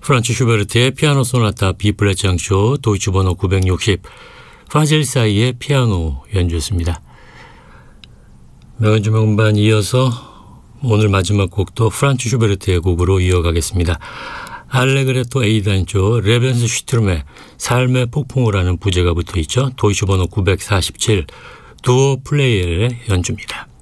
프란츠 슈베르트의 피아노 소나타 B플랫 장조 도이치 번호 960 파젤사이의 피아노 연주였습니다. 명연주 명반 이어서 오늘 마지막 곡도 프란츠 슈베르트의 곡으로 이어가겠습니다. 알레그레토 A단조 레벤스 슈트룸의 삶의 폭풍우라는 부제가 붙어있죠. 도이치 번호 947 두오 플레이엘의 연주입니다.